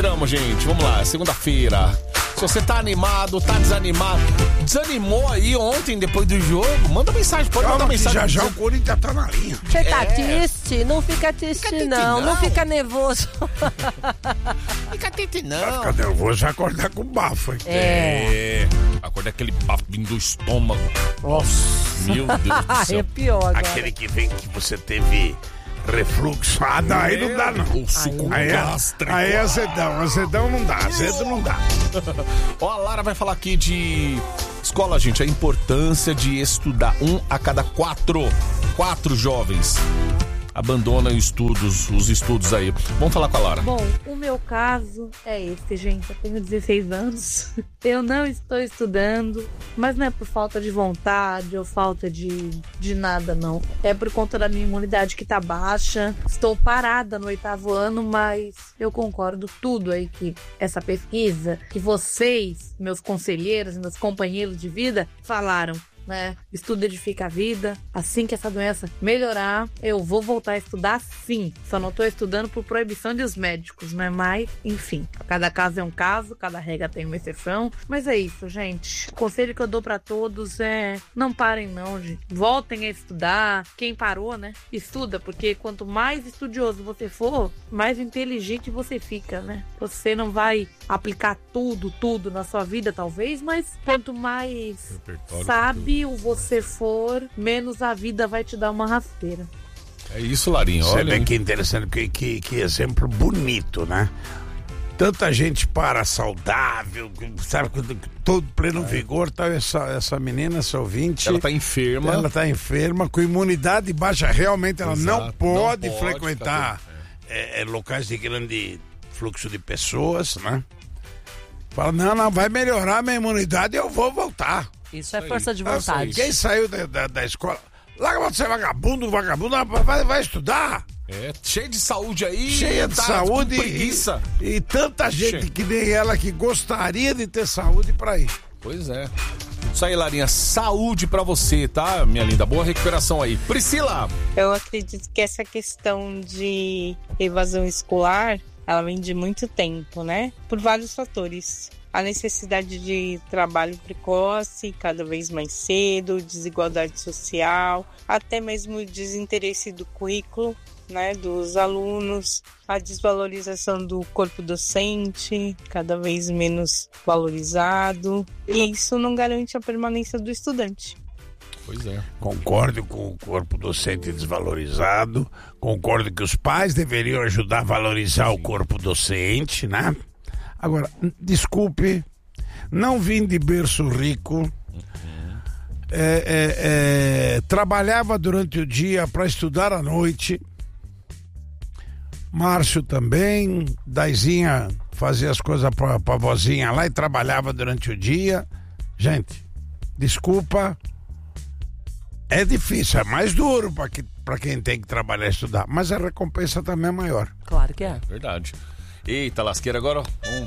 Vamos, gente, vamos lá, segunda-feira. Se você tá animado, tá desanimado, desanimou aí ontem, depois do jogo, manda mensagem, pode mandar mensagem. Já o Corinthians tá na linha. Você tá triste? Não fica triste, não fica nervoso. Fica triste, não. Vai ficar nervoso, vai acordar com bafo, hein? Acorda aquele bafo vindo do estômago. Nossa, meu Deus do céu. É pior agora. Aquele que vem que você teve refluxo. Ah, não, aí não dá, não. O suco gástrico. Aí é azedão não dá, azedo não dá. Ó, a Lara vai falar aqui de escola, gente, a importância de estudar. 1 a cada 4 jovens abandonam os estudos aí. Vamos falar com a Lara. Bom, o meu caso é esse, gente. Eu tenho 16 anos. Eu não estou estudando, mas não é por falta de vontade ou falta de nada, não. É por conta da minha imunidade que tá baixa. Estou parada no 8º ano, mas eu concordo tudo aí que essa pesquisa, que vocês, meus conselheiros e meus companheiros de vida, falaram. Né? Estudo edifica a vida. Assim que essa doença melhorar, eu vou voltar a estudar, sim. Só não tô estudando por proibição dos médicos, né? Mas, enfim, cada caso é um caso, cada regra tem uma exceção. Mas é isso, gente. O conselho que eu dou pra todos é: não parem não, gente. Voltem a estudar. Quem parou, né? Estuda, porque quanto mais estudioso você for, mais inteligente você fica, né? Você não vai aplicar tudo na sua vida, talvez, mas quanto mais sabe você for, menos a vida vai te dar uma rasteira. É isso, Larinha, olha. Você vê que interessante, que exemplo bonito, né? Tanta gente para saudável, sabe, todo pleno vigor, tá essa menina, essa ouvinte. Ela tá enferma. Ela tá enferma, com imunidade baixa, realmente ela não pode frequentar locais de grande fluxo de pessoas, né? Fala, não, vai melhorar minha imunidade e eu vou voltar. Isso é força de vontade. Quem saiu da escola, larga você vagabundo, vai estudar. Cheio de saúde aí. Cheia de saúde com preguiça. E tanta gente que nem ela que gostaria de ter saúde pra ir. Pois é. Isso aí, Larinha, saúde pra você, tá, minha linda? Boa recuperação aí. Priscila! Eu acredito que essa questão de evasão escolar, ela vem de muito tempo, né? Por vários fatores. A necessidade de trabalho precoce, cada vez mais cedo, desigualdade social, até mesmo o desinteresse do currículo, né, dos alunos, a desvalorização do corpo docente, cada vez menos valorizado, e isso não garante a permanência do estudante. Pois é. Concordo com o corpo docente desvalorizado, concordo que os pais deveriam ajudar a valorizar o corpo docente, né? Agora, desculpe, não vim de berço rico, trabalhava durante o dia para estudar à noite, Márcio também, Daizinha fazia as coisas para a vozinha lá e trabalhava durante o dia. Gente, desculpa, é difícil, é mais duro para quem tem que trabalhar e estudar, mas a recompensa também é maior. Claro que é. Verdade. Eita, lasqueira, agora.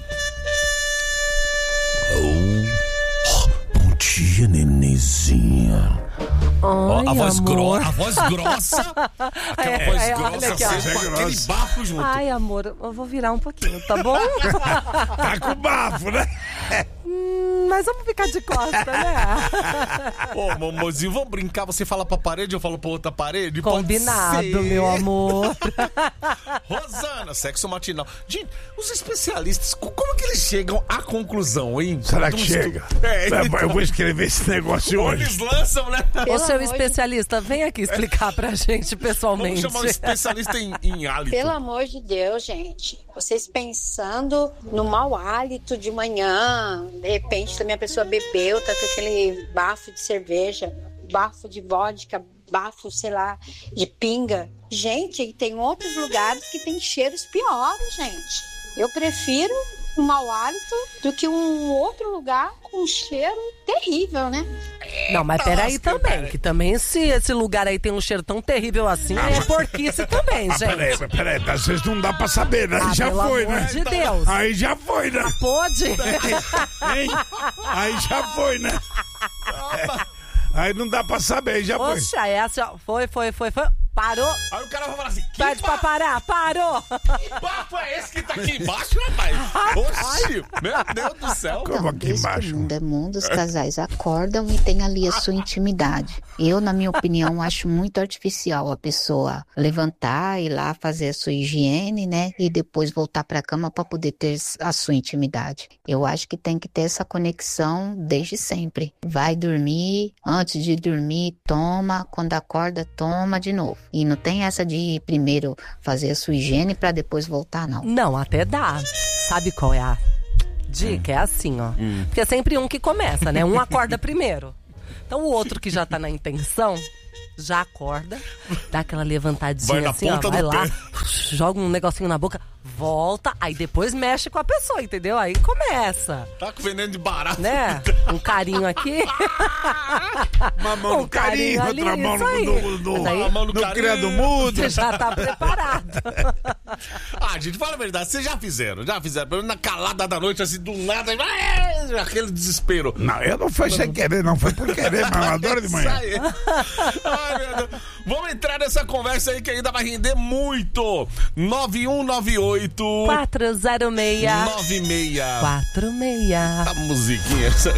Bom dia, nenenzinha. Ai, a voz grossa. Aquela voz grossa, com aquele bafo junto. Ai, amor, eu vou virar um pouquinho, tá bom? Tá com bafo, né? Mas vamos ficar de costa, né? Ô, mamozinho, vamos brincar? Você fala pra parede, eu falo pra outra parede? Combinado, meu amor. Rosana, sexo matinal. Gente, os especialistas, como que eles chegam à conclusão, hein? Será que chega? Então... Eu vou escrever esse negócio hoje. Eles lançam, né? Ô, seu especialista, vem aqui explicar pra gente pessoalmente. Vamos chamar um especialista em hálito. Pelo amor de Deus, gente. Vocês pensando no mau hálito de manhã, de repente também a pessoa bebeu, tá com aquele bafo de cerveja, bafo de vodka, bafo, sei lá, de pinga. Gente, tem outros lugares que tem cheiros piores, gente. Eu prefiro um mau hálito do que um outro lugar com um cheiro terrível, né? Não, mas peraí também, que também esse lugar aí tem um cheiro tão terrível assim, é porquice também, gente. Peraí, às vezes não dá pra saber, né? Já foi, né? Pelo amor de Deus. Aí já foi, né? Pode? Aí já foi, né? Aí não dá pra saber, já foi. Poxa, essa foi. Parou. Aí o cara vai falar assim, que Pede pra parar. Parou. papo é esse que tá aqui embaixo, rapaz? Oxi, meu Deus do céu. Como aqui Desde que embaixo? o mundo é mundo, os casais acordam e tem ali a sua intimidade. Eu, na minha opinião, acho muito artificial a pessoa levantar, ir lá fazer a sua higiene, né? E depois voltar pra cama pra poder ter a sua intimidade. Eu acho que tem que ter essa conexão desde sempre. Vai dormir, antes de dormir, toma, quando acorda, toma de novo. E não tem essa de primeiro fazer a sua higiene pra depois voltar, não. Não, até dá. Sabe qual é a dica? É assim, ó. Porque é sempre um que começa, né? Um acorda primeiro. Então o outro que já tá na intenção, já acorda, dá aquela levantadinha Vai na assim, ó, ponta vai do lá, pé. joga um negocinho na boca, volta, aí depois mexe com a pessoa, entendeu? Aí começa, Tá com veneno de barato. né? Um carinho aqui, Uma mão no carinho, ali, outra mão isso aí. Mas aí Uma mão no no carinho. criado mudo. você já tá preparado. Ah, gente, fala a verdade, vocês já fizeram, pelo menos na calada da noite, assim, do nada, aquele desespero. Não, eu não foi sem querer, não foi por querer, mas eu adoro de manhã. Isso aí. Ai, meu Deus. Vamos entrar nessa conversa aí que ainda vai render muito. 9198 406 96. 46. A musiquinha.